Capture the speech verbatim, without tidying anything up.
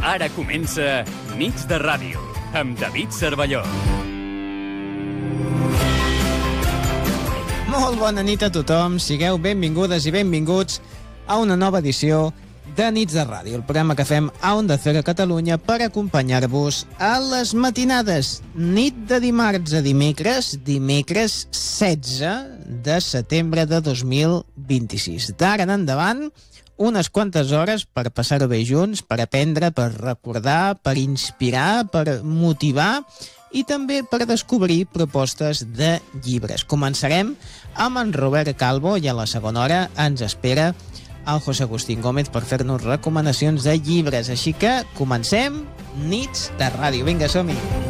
Ara comença Nits de Ràdio, amb David Cervelló. Molt bona nit a tothom, sigueu benvingudes i benvinguts a una nova edició de Nits de Ràdio, el programa que fem a Onda Cero Catalunya per acompanyar-vos a les matinades. Nit de dimarts a dimecres, dimecres setze de setembre de dos mil vint-i-sis. D'ara en endavant, unes quantes hores per passar-ho bé junts, per aprendre, per recordar, per inspirar, per motivar i també per descobrir propostes de llibres. Començarem amb en Robert Calvo i a la segona hora ens espera el José Agustín Gómez per fer-nos recomanacions de llibres. Així que comencem Nits de Ràdio. Vinga, som-hi!